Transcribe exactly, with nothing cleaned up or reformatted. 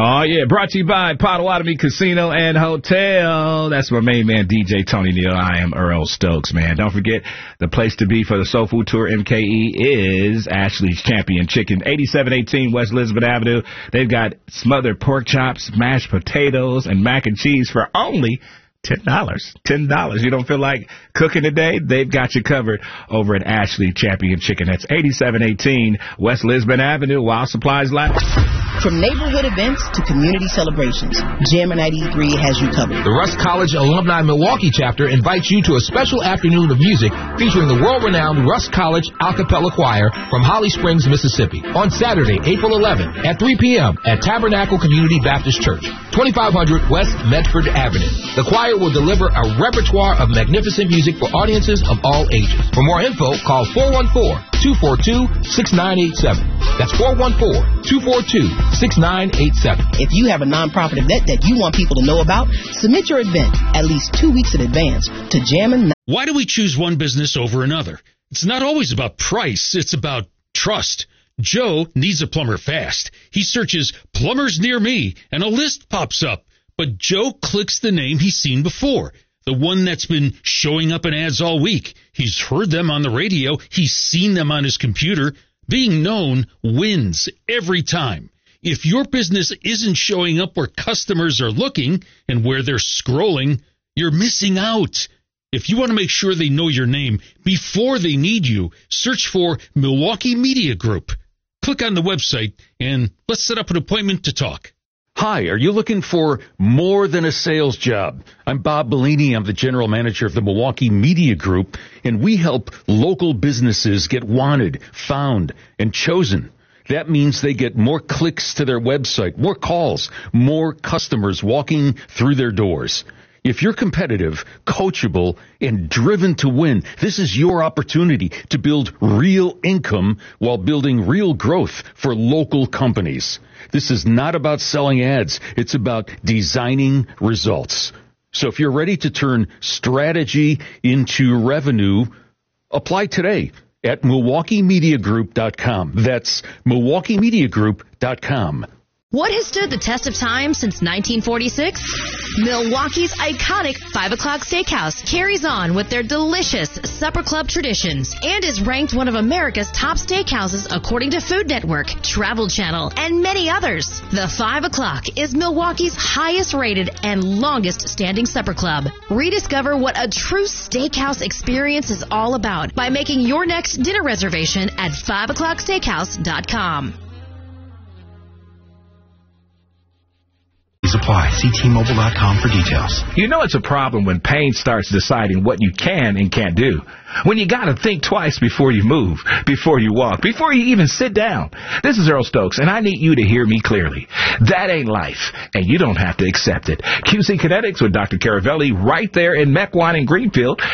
Oh, yeah. Brought to you by Potawatomi Casino and Hotel. That's my main man, D J Tony Neal. I am Earl Stokes, man. Don't forget, the place to be for the Soul Food Tour M K E is Ashley's Champion Chicken, eighty-seven eighteen West Elizabeth Avenue. They've got smothered pork chops, mashed potatoes, and mac and cheese for only ten dollars. ten dollars. You don't feel like cooking today? They've got you covered over at Ashley Champion Chicken. That's eighty-seven eighteen West Lisbon Avenue while supplies last. From neighborhood events to community celebrations, Jammin' ninety-three has you covered. The Rusk College Alumni Milwaukee chapter invites you to a special afternoon of music featuring the world-renowned Rusk College A Cappella Choir from Holly Springs, Mississippi, on Saturday, April eleventh at three p.m. at Tabernacle Community Baptist Church, twenty-five hundred West Medford Avenue. The choir will deliver a repertoire of magnificent music for audiences of all ages. For more info, call four one four, two four two, six nine eight seven. That's four one four, two four two, six nine eight seven. If you have a nonprofit event that you want people to know about, submit your event at least two weeks in advance to Jammin'. Why do we choose one business over another? It's not always about price. It's about trust. Joe needs a plumber fast. He searches plumbers near me, and a list pops up. But Joe clicks the name he's seen before, the one that's been showing up in ads all week. He's heard them on the radio. He's seen them on his computer. Being known wins every time. If your business isn't showing up where customers are looking and where they're scrolling, you're missing out. If you want to make sure they know your name before they need you, search for Milwaukee Media Group. Click on the website and let's set up an appointment to talk. Hi, are you looking for more than a sales job? I'm Bob Bellini. I'm the general manager of the Milwaukee Media Group, and we help local businesses get wanted, found, and chosen. That means they get more clicks to their website, more calls, more customers walking through their doors. If you're competitive, coachable, and driven to win, this is your opportunity to build real income while building real growth for local companies. This is not about selling ads. It's about designing results. So if you're ready to turn strategy into revenue, apply today at Milwaukee Media Group dot com. That's Milwaukee Media Group dot com. What has stood the test of time since nineteen forty-six? Milwaukee's iconic five o'clock Steakhouse carries on with their delicious supper club traditions and is ranked one of America's top steakhouses according to Food Network, Travel Channel, and many others. The five o'clock is Milwaukee's highest rated and longest standing supper club. Rediscover what a true steakhouse experience is all about by making your next dinner reservation at five o'clock steakhouse dot com. Apply. See T Mobile dot com for details. You know it's a problem when pain starts deciding what you can and can't do. When you got to think twice before you move, before you walk, before you even sit down. This is Earl Stokes, and I need you to hear me clearly. That ain't life, and you don't have to accept it. Q C Kinetics with Doctor Caravelli right there in Mequon and Greenfield.